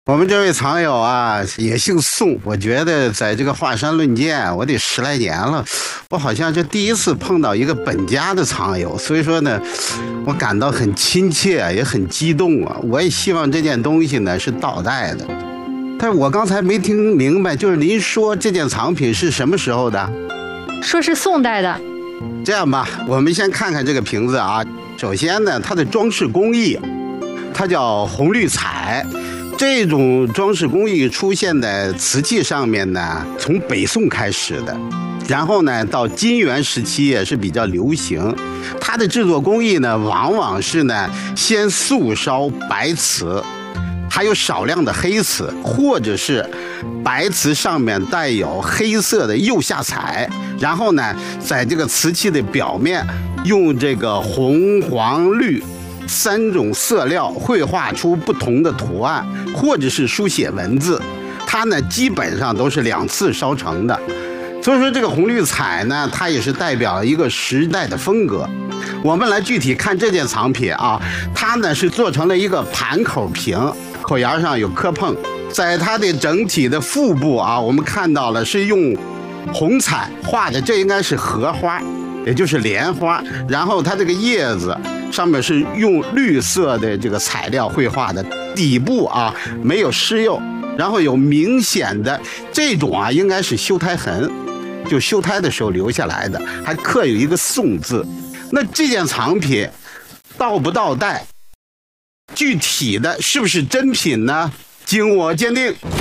我们这位藏友啊，也姓宋。我觉得在这个华山论剑，我得10来年了，我好像这第一次碰到一个本家的藏友，所以说呢，我感到很亲切，也很激动啊。我也希望这件东西呢是倒带的，但是我刚才没听明白，就是您说这件藏品是什么时候的？ 说是宋代的。 这样吧，我们先看看这个瓶子啊。首先呢，它的装饰工艺，它叫红绿彩。这种装饰工艺出现在瓷器上面呢，从北宋开始的，然后呢，到金元时期也是比较流行。它的制作工艺呢，往往是呢，先素烧白瓷，还有少量的黑瓷，或者是白瓷上面带有黑色的釉下彩，然后呢，在这个瓷器的表面用这个红、黄、绿3种色料绘画出不同的图案，或者是书写文字。它呢基本上都是2次烧成的，所以说这个红绿彩呢，它也是代表一个时代的风格。我们来具体看这件藏品啊，它呢是做成了一个盘口瓶，口沿上有磕碰，在它的整体的腹部啊，我们看到了是用红彩画的，这应该是荷花，也就是莲花，然后它这个叶子上面是用绿色的这个材料绘画的，底部啊没有施釉，然后有明显的这种啊应该是修胎痕，就修胎的时候留下来的，还刻有一个宋字。那这件藏品倒不倒带，具体的是不是真品呢？经我鉴定。